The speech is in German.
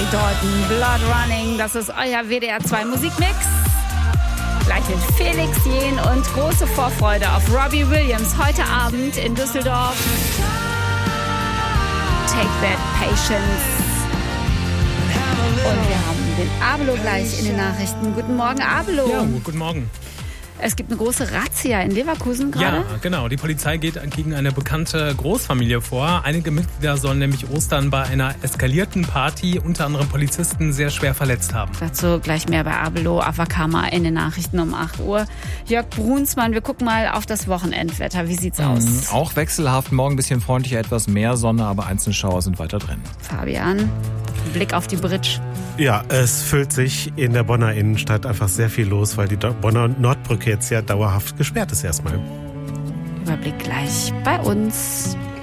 deuten. Blood Running, das ist euer WDR 2 Musikmix. Gleich mit Felix Jähn und große Vorfreude auf Robbie Williams heute Abend in Düsseldorf. Take That Patience. Und wir haben den Abelo gleich in den Nachrichten. Guten Morgen, Abelo. Ja, guten Morgen. Es gibt eine große Razzia in Leverkusen gerade. Ja, genau. Die Polizei geht gegen eine bekannte Großfamilie vor. Einige Mitglieder sollen nämlich Ostern bei einer eskalierten Party unter anderem Polizisten sehr schwer verletzt haben. Dazu gleich mehr bei Abelo Avakama in den Nachrichten um 8 Uhr. Jörg Brunsmann, wir gucken mal auf das Wochenendwetter. Wie sieht's aus? Auch wechselhaft, morgen ein bisschen freundlicher, etwas mehr Sonne, aber einzelne Schauer sind weiter drin. Fabian, Blick auf die Bridge. Ja, es füllt sich in der Bonner Innenstadt einfach sehr viel los, weil die Bonner Nordbrücke jetzt ja dauerhaft gesperrt ist erstmal. Überblick gleich bei uns.